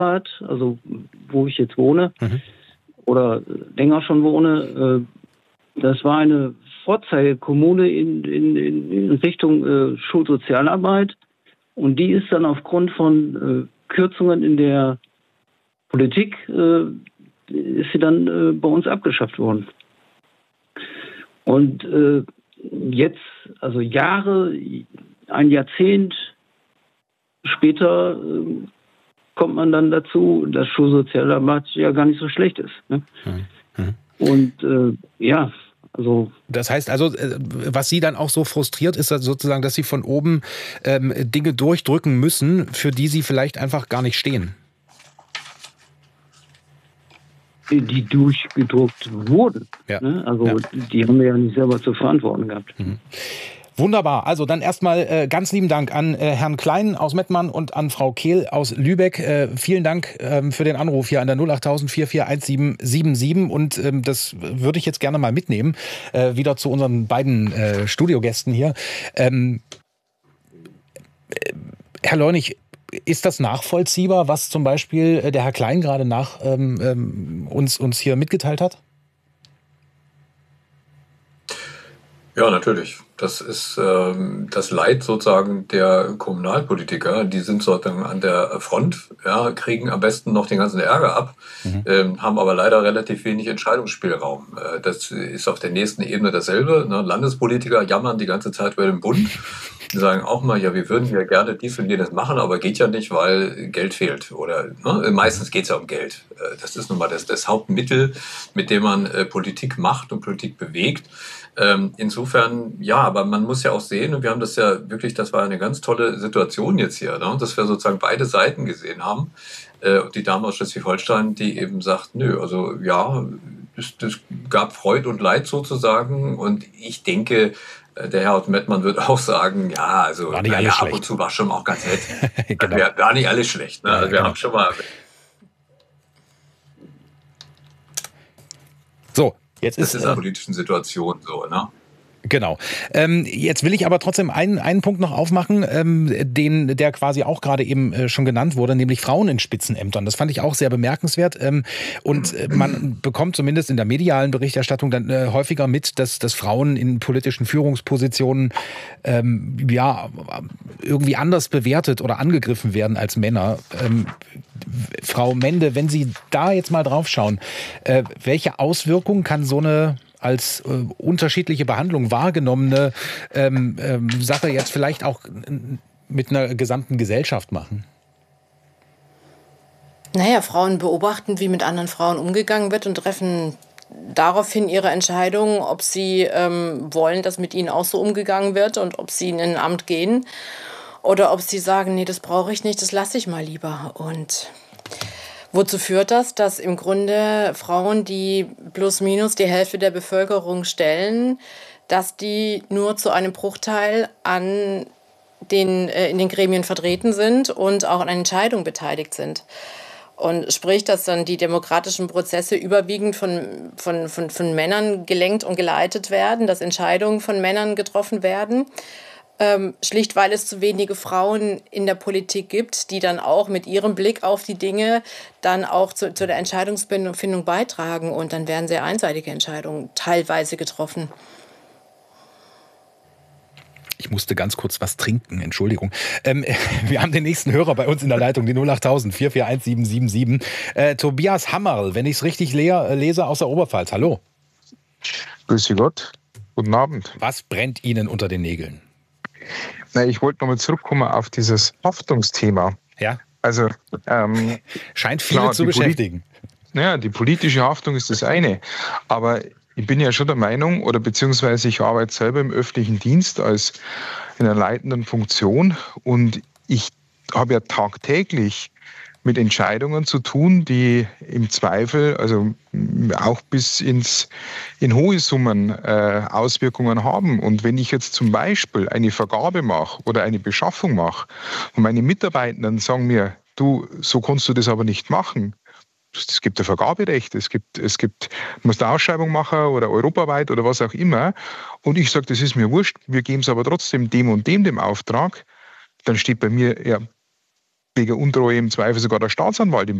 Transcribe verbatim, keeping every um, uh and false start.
also wo ich jetzt wohne, Mhm. oder länger schon wohne, äh, das war eine Vorzeigekommune in, in, in Richtung äh, Schulsozialarbeit. Und die ist dann aufgrund von äh, Kürzungen in der Politik, äh, ist sie dann äh, bei uns abgeschafft worden. Und äh, jetzt, also Jahre, ein Jahrzehnt später, äh, kommt man dann dazu, dass Schulsozialarbeit ja gar nicht so schlecht ist. Ne? Mhm. Und äh, ja, also... Das heißt also, äh, was Sie dann auch so frustriert, ist das sozusagen, dass Sie von oben ähm, Dinge durchdrücken müssen, für die Sie vielleicht einfach gar nicht stehen. Die durchgedruckt wurden. Ja. Ne? Also Ja. die haben wir ja nicht selber zu verantworten gehabt. Mhm. Wunderbar. Also dann erstmal äh, ganz lieben Dank an äh, Herrn Klein aus Mettmann und an Frau Kehl aus Lübeck. Äh, vielen Dank ähm, für den Anruf hier an der null acht null null vier vier eins sieben sieben sieben. Und ähm, das würde ich jetzt gerne mal mitnehmen, äh, wieder zu unseren beiden äh, Studiogästen hier. Ähm, äh, Herr Leunig, ist das nachvollziehbar, was zum Beispiel äh, der Herr Klein gerade nach ähm, ähm, uns, uns hier mitgeteilt hat? Ja, natürlich. Das ist ähm, das Leid sozusagen der Kommunalpolitiker. Die sind sozusagen an der Front, ja, kriegen am besten noch den ganzen Ärger ab, Mhm. ähm, haben aber leider relativ wenig Entscheidungsspielraum. Äh, das ist auf der nächsten Ebene dasselbe. Ne? Landespolitiker jammern die ganze Zeit über den Bund. Die sagen auch mal, ja, wir würden ja gerne dies und jenes machen, aber geht ja nicht, weil Geld fehlt. Oder ne? Meistens geht es ja um Geld. Äh, das ist nun mal das, das Hauptmittel, mit dem man äh, Politik macht und Politik bewegt. Ähm, insofern, ja, aber man muss ja auch sehen, und wir haben das ja wirklich, das war eine ganz tolle Situation jetzt hier, ne? Dass wir sozusagen beide Seiten gesehen haben. Äh, die Dame aus Schleswig-Holstein, die eben sagt, nö, also ja, das, das gab Freud und Leid sozusagen. Und ich denke, äh, der Herr aus Mettmann wird auch sagen, ja, also War nicht na alles ja, ab schlecht. und zu war schon auch ganz nett. Genau. Wir, war nicht alles schlecht. Ne? Ja, Also wir genau. haben schon mal... So, jetzt Das ist... ist in der Äh, politischen Situation so, ne? Genau. Ähm, jetzt will ich aber trotzdem einen, einen Punkt noch aufmachen, ähm, den, der quasi auch gerade eben äh, schon genannt wurde, nämlich Frauen in Spitzenämtern. Das fand ich auch sehr bemerkenswert. Ähm, und äh, man bekommt zumindest in der medialen Berichterstattung dann äh, häufiger mit, dass, dass Frauen in politischen Führungspositionen ähm, ja irgendwie anders bewertet oder angegriffen werden als Männer. Ähm, Frau Mende, wenn Sie da jetzt mal drauf schauen, äh, welche Auswirkungen kann so eine als äh, unterschiedliche Behandlung wahrgenommene ähm, ähm, Sache jetzt vielleicht auch mit einer gesamten Gesellschaft machen? Naja, Frauen beobachten, wie mit anderen Frauen umgegangen wird und treffen daraufhin ihre Entscheidung, ob sie ähm, wollen, dass mit ihnen auch so umgegangen wird und ob sie in ein Amt gehen oder ob sie sagen, nee, das brauche ich nicht, das lasse ich mal lieber. Und wozu führt das? Dass im Grunde Frauen, die plus minus die Hälfte der Bevölkerung stellen, dass die nur zu einem Bruchteil an den, äh, in den Gremien vertreten sind und auch an Entscheidungen beteiligt sind. Und sprich, dass dann die demokratischen Prozesse überwiegend von, von, von, von Männern gelenkt und geleitet werden, dass Entscheidungen von Männern getroffen werden. Ähm, schlicht, weil es zu wenige Frauen in der Politik gibt, die dann auch mit ihrem Blick auf die Dinge dann auch zu, zu der Entscheidungsfindung beitragen. Und dann werden sehr einseitige Entscheidungen teilweise getroffen. Ich musste ganz kurz was trinken, Entschuldigung. Ähm, wir haben den nächsten Hörer bei uns in der Leitung, die null acht null null vier vier eins sieben sieben sieben. Äh, Tobias Hammerl, wenn ich es richtig le- lese, aus der Oberpfalz. Hallo. Grüße Gott. Guten Abend. Was brennt Ihnen unter den Nägeln? Na, ich wollte nochmal zurückkommen auf dieses Haftungsthema. Ja. Also, ähm, scheint viele klar, zu die beschäftigen. Poli- naja, die politische Haftung ist das eine. Aber ich bin ja schon der Meinung, oder beziehungsweise ich arbeite selber im öffentlichen Dienst als in einer leitenden Funktion und ich habe ja tagtäglich mit Entscheidungen zu tun, die im Zweifel, also auch bis ins, in hohe Summen äh, Auswirkungen haben. Und wenn ich jetzt zum Beispiel eine Vergabe mache oder eine Beschaffung mache und meine Mitarbeitenden sagen mir, du, so kannst du das aber nicht machen. Es gibt ein Vergaberecht, es gibt, es gibt, du musst eine Ausschreibung machen oder europaweit oder was auch immer. Und ich sage, das ist mir wurscht, wir geben es aber trotzdem dem und dem dem Auftrag. Dann steht bei mir, ja, wegen Untreue im Zweifel sogar der Staatsanwalt im